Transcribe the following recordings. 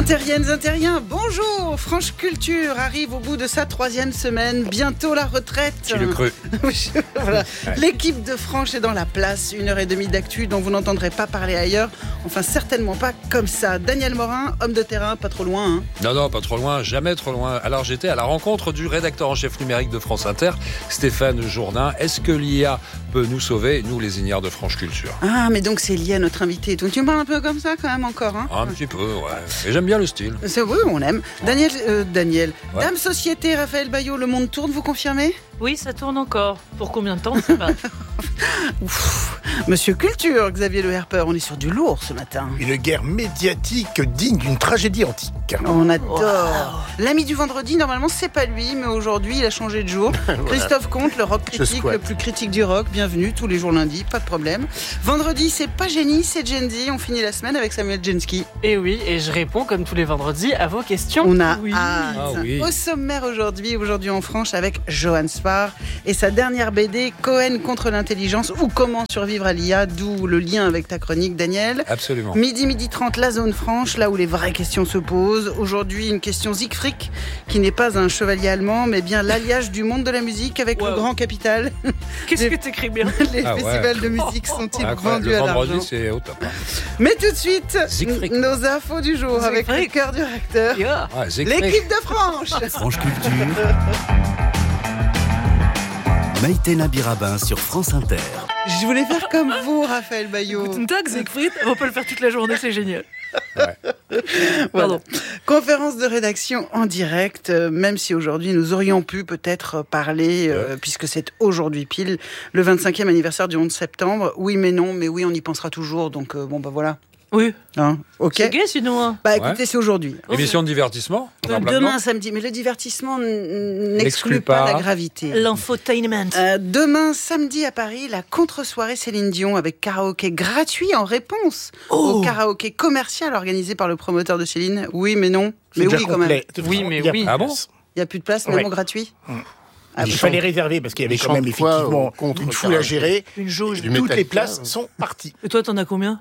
Interiennes, Intériens, bonjour. France Culture arrive au bout de sa 3e semaine, bientôt la retraite. Tu le creux. Voilà. L'équipe de Franche est dans la place, 1h30 d'actu dont vous n'entendrez pas parler ailleurs, enfin certainement pas comme ça. Daniel Morin, homme de terrain, pas trop loin. Hein. Non, pas trop loin, jamais trop loin. Alors j'étais à la rencontre du rédacteur en chef numérique de France Inter, Stéphane Jourdain. Est-ce que l'IA peut nous sauver, nous les ignares de France Culture? Ah, mais donc c'est lié à notre invité. Donc tu me parles un peu comme ça quand même encore, hein? Un petit peu, ouais. Et j'aime bien le style. Oui, on aime. Daniel, Ouais. Dame Société, Raphaël Baillot, le monde tourne, vous confirmez? Oui, ça tourne encore. Pour combien de temps, ça va? Ouf. Monsieur Culture, Xavier Le Herpeur, on est sur du lourd ce matin. Une guerre médiatique digne d'une tragédie antique. On adore. Wow. L'ami du vendredi, normalement, c'est pas lui, mais aujourd'hui, il a changé de jour. Voilà. Christophe Comte, le rock critique, le plus critique du rock. Bienvenue, tous les jours lundi, pas de problème. Vendredi, c'est pas Génie, c'est Gen Z. On finit la semaine avec Samuel Genski. Et oui, et je réponds comme tous les vendredis à vos questions. On a oui. hâte. Ah oui. Au sommaire aujourd'hui en Franche, avec Johan Spar et sa dernière BD, Cohen contre l'intelligence ou comment survivre à l'IA, d'où le lien avec ta chronique, Daniel. Absolument. Midi 30, la zone franche, là où les vraies questions se posent. Aujourd'hui, une question Siegfried, qui n'est pas un chevalier allemand, mais bien l'alliage du monde de la musique avec le grand capital. Qu'est-ce que t'écris bien? Les festivals de musique sont-ils vendus le à vendredi, l'argent? c'est au top. Mais tout de suite, Siegfried. nos infos du jour avec le cœur du réacteur. Yeah. Ah, Siegfried. L'équipe de Franche. Franche Culture. Maïtena Birabin sur France Inter. Je voulais faire comme vous, Raphaël Baillot. Guten Tag, Siegfried. On peut le faire toute la journée, c'est génial. Ouais. Voilà. Conférence de rédaction en direct, même si aujourd'hui nous aurions pu peut-être parler, puisque c'est aujourd'hui pile, le 25e anniversaire du 11 septembre. Oui mais non, mais oui on y pensera toujours, donc voilà. Oui. Hein, ok. C'est gay sinon. Hein. Bah écoutez, c'est aujourd'hui. Émission de divertissement. Demain samedi, mais le divertissement n'exclut pas la gravité. L'infotainment. Demain samedi à Paris, la contre-soirée Céline Dion avec karaoké gratuit en réponse au karaoké commercial organisé par le promoteur de Céline. Oui mais non, mais oui quand même. Oui, mais oui. Ah bon? Il n'y a plus de place, même au gratuit. Il fallait réserver parce qu'il y avait quand même effectivement une foule à gérer. Une jauge. Toutes les places sont parties. Et toi, t'en as combien?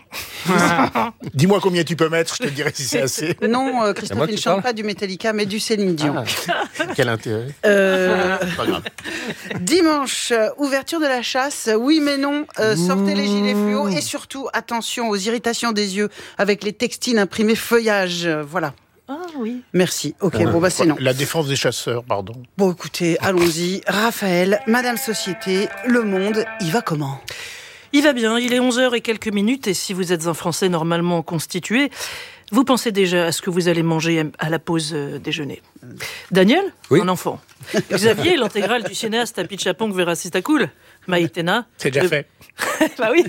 Dis-moi combien tu peux mettre, je te dirai si c'est assez. Non, Christophe, il ne chante pas du Metallica, mais du Céline Dion. Quel intérêt? Pas grave. Dimanche, ouverture de la chasse. Oui, mais non. Sortez les gilets fluo et surtout, attention aux irritations des yeux avec les textiles imprimés feuillage. Voilà. Ah oui. Merci. Ok, c'est non. La défense des chasseurs, pardon. Bon, écoutez, allons-y. Raphaël, Madame Société, Le Monde, il va comment? Il va bien, il est 11h et quelques minutes, et si vous êtes un Français normalement constitué, vous pensez déjà à ce que vous allez manger à la pause déjeuner. Daniel, oui. Un enfant. Xavier, l'intégrale du cinéaste Apichatpong Veracitacool. Maïtena. C'est déjà fait. Bah oui.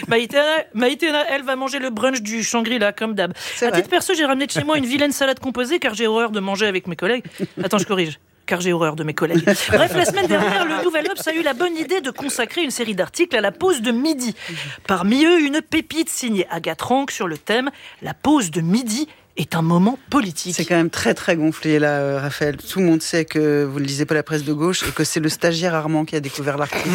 Maïtena, elle va manger le brunch du Shangri-La, comme d'hab. À titre perso, j'ai ramené de chez moi une vilaine salade composée, car j'ai horreur de manger avec mes collègues. Attends, je corrige. Car j'ai horreur de mes collègues. Bref, la semaine dernière, le Nouvel Obs a eu la bonne idée de consacrer une série d'articles à la pause de midi. Parmi eux, une pépite signée Agathe Rank sur le thème « La pause de midi est un moment politique ». C'est quand même très très gonflé là, Raphaël. Tout le monde sait que vous ne lisez pas la presse de gauche et que c'est le stagiaire Armand qui a découvert l'article.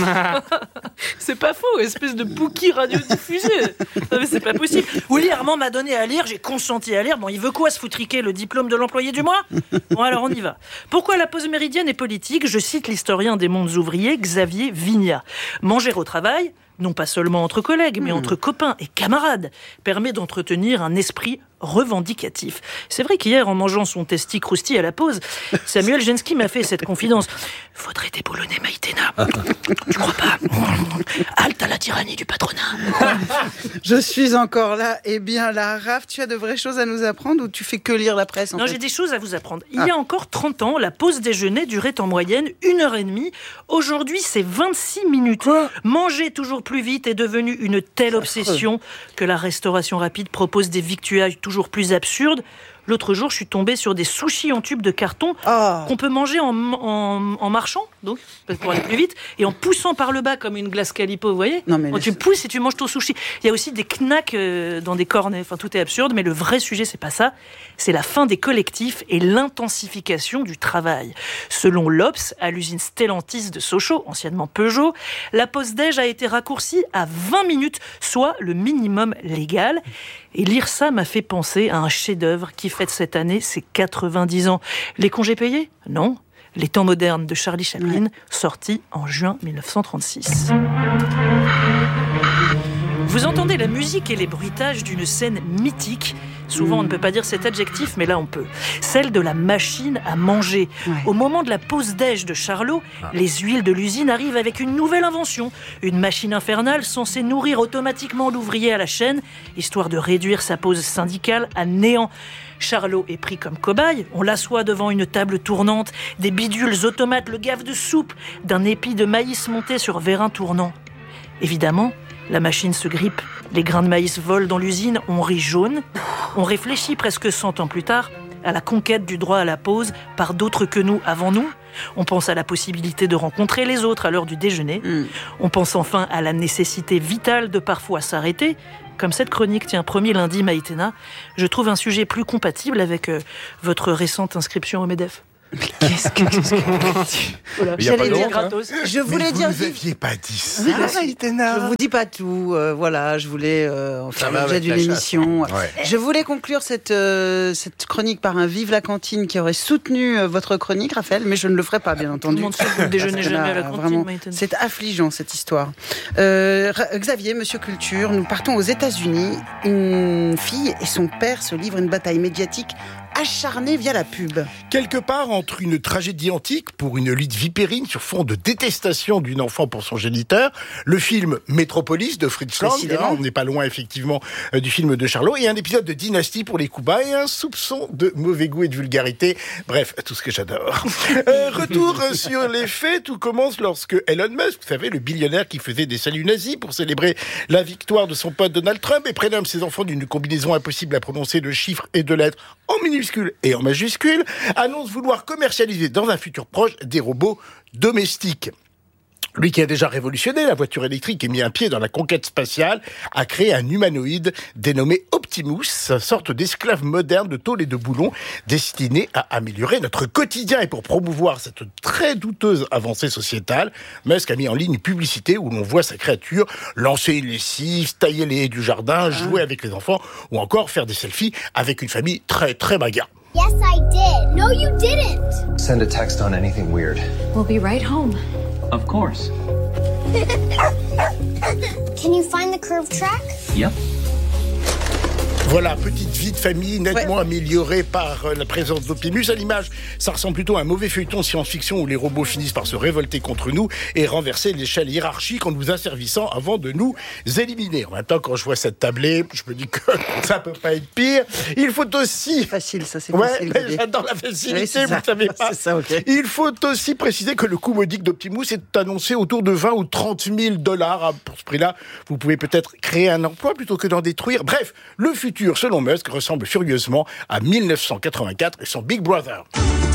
C'est pas faux, espèce de bouki radiodiffusé. Non mais c'est pas possible. Oui, Armand m'a donné à lire, j'ai consenti à lire. Bon, il veut quoi se foutriquer, le diplôme de l'employé du mois? Bon, alors on y va. Pourquoi la pause méridienne est politique? Je cite l'historien des mondes ouvriers, Xavier Vignat. Manger au travail, non pas seulement entre collègues, mais entre copains et camarades, permet d'entretenir un esprit revendicatif. C'est vrai qu'hier, en mangeant son testi crousti à la pause, Samuel Genski m'a fait cette confidence. Faudrait déboulonner Maïtena. Tu crois pas? Halte à la tyrannie du patronat. Je suis encore là. Eh bien là, Raph, tu as de vraies choses à nous apprendre ou tu fais que lire la presse en Non, fait? j'ai des choses à vous apprendre. Il y a encore 30 ans, la pause déjeuner durait en moyenne 1h30. Aujourd'hui, c'est 26 minutes. Quoi? Manger toujours plus vite est devenu une telle obsession que la restauration rapide propose des victuailles toujours plus absurdes. L'autre jour, je suis tombée sur des sushis en tube de carton qu'on peut manger en marchant, donc pour aller plus vite, et en poussant par le bas comme une glace Calipo, vous voyez. Tu pousses et tu manges ton sushi. Il y a aussi des knacks dans des cornets. Enfin, tout est absurde, mais le vrai sujet, c'est pas ça. C'est la fin des collectifs et l'intensification du travail. Selon l'Obs, à l'usine Stellantis de Sochaux, anciennement Peugeot, la pause déj a été raccourcie à 20 minutes, soit le minimum légal. Et lire ça m'a fait penser à un chef-d'œuvre qui fête cette année ses 90 ans. Les congés payés ? Non. Les temps modernes de Charlie Chaplin, sorti en juin 1936. Vous entendez la musique et les bruitages d'une scène mythique. Souvent, on ne peut pas dire cet adjectif, mais là, on peut. Celle de la machine à manger. Ouais. Au moment de la pause déj de Charlot, les huiles de l'usine arrivent avec une nouvelle invention. Une machine infernale censée nourrir automatiquement l'ouvrier à la chaîne, histoire de réduire sa pause syndicale à néant. Charlot est pris comme cobaye. On l'assoit devant une table tournante, des bidules automates le gavent de soupe, d'un épi de maïs monté sur vérin tournant. Évidemment, la machine se grippe, les grains de maïs volent dans l'usine, on rit jaune. On réfléchit presque 100 ans plus tard à la conquête du droit à la pause par d'autres que nous avant nous. On pense à la possibilité de rencontrer les autres à l'heure du déjeuner. On pense enfin à la nécessité vitale de parfois s'arrêter. Comme cette chronique, premier lundi, Maïtena, je trouve un sujet plus compatible avec votre récente inscription au MEDEF. Qu'est-ce que voilà. J'allais dire gratos. Je voulais dire. Vous n'aviez pas dit ça, Maïtena. Je vous dis pas tout. Voilà, je voulais faire l'objet d'une émission. Ouais. Je voulais conclure cette chronique par un vive la cantine qui aurait soutenu votre chronique, Raphaël, mais je ne le ferai pas, bien entendu. Tout le monde sait que vous ne déjeunez jamais à la cantine. Vraiment, c'est affligeant cette histoire. Xavier, Monsieur Culture, nous partons aux États-Unis. Une fille et son père se livrent une bataille médiatique acharnée via la pub. Quelque part entre une tragédie antique pour une lutte vipérine sur fond de détestation d'une enfant pour son géniteur, le film Métropolis de Fritz Lang, on n'est pas loin effectivement du film de Charlot, et un épisode de Dynastie pour les coups bas et un soupçon de mauvais goût et de vulgarité. Bref, tout ce que j'adore. Retour sur les faits, tout commence lorsque Elon Musk, vous savez, le billionnaire qui faisait des saluts nazis pour célébrer la victoire de son pote Donald Trump et prénomme ses enfants d'une combinaison impossible à prononcer de chiffres et de lettres en minuscules et en majuscules, annonce vouloir commercialiser dans un futur proche des robots domestiques. Lui qui a déjà révolutionné la voiture électrique et mis un pied dans la conquête spatiale, a créé un humanoïde dénommé Optimus, sorte d'esclave moderne de tôle et de boulons, destiné à améliorer notre quotidien. Et pour promouvoir cette très douteuse avancée sociétale, Musk a mis en ligne une publicité où l'on voit sa créature lancer une lessive, tailler les haies du jardin, jouer avec les enfants ou encore faire des selfies avec une famille très très bagarre. Yes, I did. No, you didn't. Send a text on anything weird. We'll be right home. Of course. Can you find the curved track? Yep. Voilà, petite vie de famille nettement améliorée par la présence d'Optimus. À l'image, ça ressemble plutôt à un mauvais feuilleton science-fiction où les robots finissent par se révolter contre nous et renverser l'échelle hiérarchique en nous asservissant avant de nous éliminer. En même temps, quand je vois cette tablée, je me dis que ça peut pas être pire. Il faut aussi... C'est facile, ça, c'est facile. Ouais, j'adore la facilité, oui, vous ne savez pas. C'est ça, ok. Il faut aussi préciser que le coût modique d'Optimus est annoncé autour de 20 ou 30 000 $. Pour ce prix-là, vous pouvez peut-être créer un emploi plutôt que d'en détruire. Bref, le futur, selon Musk, ressemble furieusement à 1984 et son Big Brother.